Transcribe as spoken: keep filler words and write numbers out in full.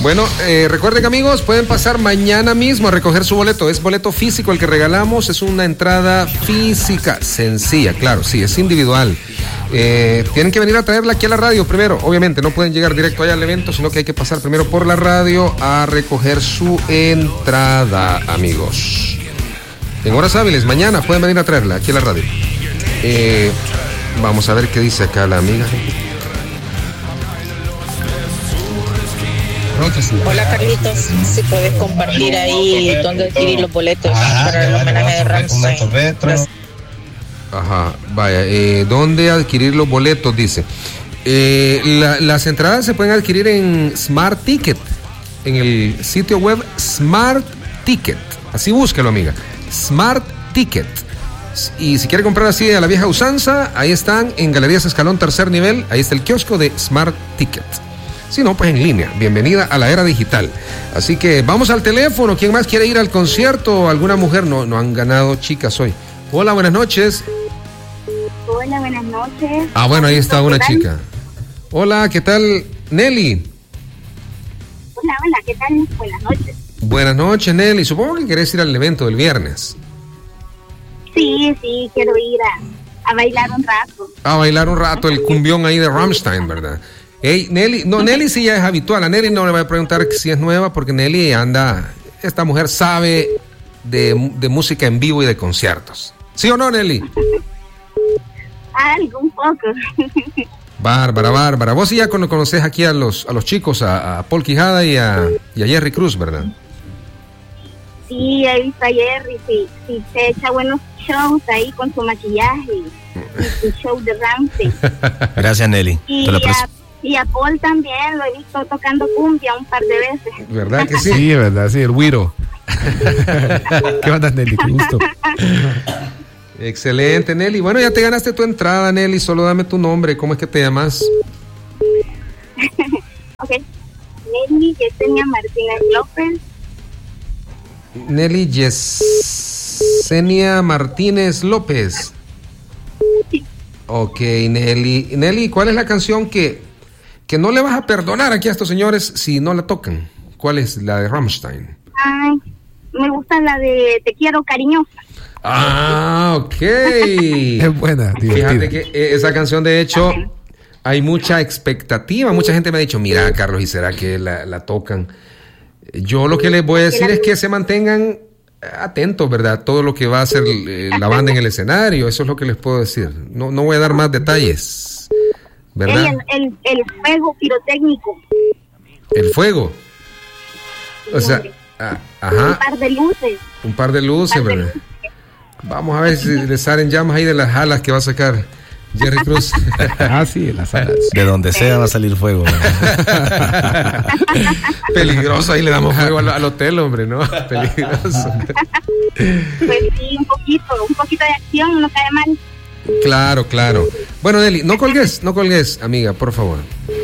Bueno, eh, recuerden que amigos, pueden pasar mañana mismo a recoger su boleto. Es boleto físico el que regalamos, es una entrada física, sencilla, claro, sí, es individual. Eh, tienen que venir a traerla aquí a la radio primero. Obviamente no pueden llegar directo allá al evento, sino que hay que pasar primero por la radio a recoger su entrada, amigos. En horas hábiles, mañana pueden venir a traerla aquí a la radio. Eh, vamos a ver qué dice acá la amiga. Hola Carlitos, si puedes compartir ahí dónde adquirir los boletos para el homenaje de Rammstein. Ajá, vaya, eh, ¿dónde adquirir los boletos? Dice. Eh, la, las entradas se pueden adquirir en Smart Ticket, en el sitio web Smart Ticket. Así búsquelo, amiga. Smart Ticket. Y si quiere comprar así a la vieja usanza, ahí están en Galerías Escalón, tercer nivel. Ahí está el kiosco de Smart Ticket. Si no, pues en línea. Bienvenida a la era digital. Así que vamos al teléfono. ¿Quién más quiere ir al concierto? ¿Alguna mujer? No, no han ganado chicas hoy. Hola, buenas noches. Hola, buenas noches. Ah, bueno, ahí está una chica. Hola, ¿qué tal? Nelly. Hola, hola, ¿qué tal? Buenas noches. Buenas noches, Nelly. Supongo que querés ir al evento del viernes. Sí, sí, quiero ir a, a bailar un rato. A bailar un rato el cumbión ahí de Rammstein, ¿verdad? Hey, Nelly, no, Nelly sí ya es habitual. A Nelly no le voy a preguntar si es nueva, porque Nelly anda, esta mujer sabe de, de música en vivo y de conciertos. ¿Sí o no, Nelly? Algo, un poco. Bárbara, Bárbara. Vos sí ya conoces aquí a los, a los chicos, a, a Paul Quijada y a, y a Jerry Cruz, ¿verdad? Sí, he visto a Jerry, sí, sí, se echa buenos shows ahí con su maquillaje y su show de Rammstein. Gracias, Nelly. Y a, y a Paul también lo he visto tocando cumbia un par de veces. ¿Verdad que sí? Sí, verdad, sí, el güiro. ¿Qué onda, Nelly? Qué gusto. Excelente, Nelly. Bueno, ya te ganaste tu entrada, Nelly. Solo dame tu nombre. ¿Cómo es que te llamas? Ok. Nelly Yesenia Martínez López. Nelly Yesenia Martínez López. Sí. Ok, Nelly. Nelly, ¿cuál es la canción que, que no le vas a perdonar aquí a estos señores si no la tocan? ¿Cuál es la de Rammstein? Ay, me gusta la de Te quiero cariñosa. Ah, ok. Es buena, divertida. Fíjate que eh, esa canción, de hecho, hay mucha expectativa. Mucha gente me ha dicho, mira, Carlos, ¿y será que la, la tocan? Yo lo que les voy a decir es que se mantengan atentos, ¿verdad? Todo lo que va a hacer eh, la banda en el escenario. Eso es lo que les puedo decir. No, no voy a dar más detalles, ¿verdad? El, el, el fuego pirotécnico. El fuego. O sea, ah, ajá. Un par de luces. Un par de luces, ¿verdad? Vamos a ver si le salen llamas ahí de las alas que va a sacar Jerry Cruz. Ah, sí, las alas. De donde sea va a salir fuego. Peligroso, ahí le damos fuego al, al hotel, hombre, ¿no? Peligroso. Pues sí, un poquito, un poquito de acción, no cae mal. Claro, claro. Bueno, Nelly, no colgues, no colgues, amiga, por favor.